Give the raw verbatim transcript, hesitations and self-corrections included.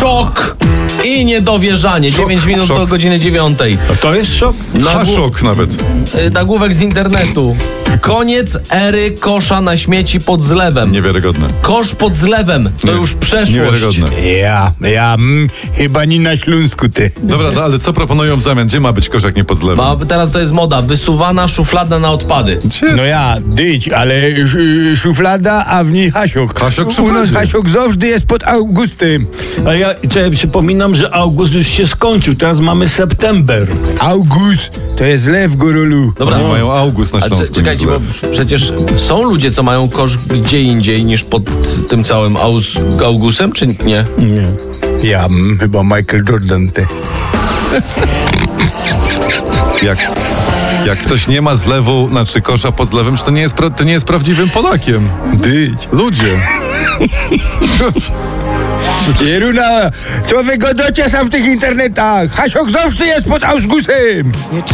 Szok i niedowierzanie. Szok, dziewięć minut szok. do godziny dziewiątej. A to jest szok? Haszok nawet. Y, Nagłówek z internetu. Koniec ery kosza na śmieci pod zlewem. Niewiarygodne. Kosz pod zlewem to Nie, już przeszłość. Niewiarygodne. Ja, ja, mm, chyba nie na Śląsku, ty. Dobra, no, ale co proponują w zamian? Gdzie ma być kosz, jak nie pod zlewem? A teraz to jest moda. Wysuwana szuflada na odpady. Gdzie jest? No ja, dyć, ale sz, szuflada, a w niej hasiok. Hasiok w U nas szufladzie. hasiok zawsze jest pod Augustem. A ja czekaj, przypominam, że august już się skończył, teraz mamy september. August, to jest lew gorolu. Dobra. Oni mają August na A Śląsku. cze- czekajcie, nie bo zlew. przecież są ludzie, co mają kosz gdzie indziej niż pod tym całym aus, Augustem, czy nie? Nie. Ja, mm, chyba Michael Jordan, ty. Jak, jak ktoś nie ma zlewu, znaczy kosza pod zlewem, to nie jest, pra- to nie jest prawdziwym Polakiem. Dyć. Ludzie. Jeruna, co wy godocie sam w tych internetach? Hasiok zawsze jest pod Augustem.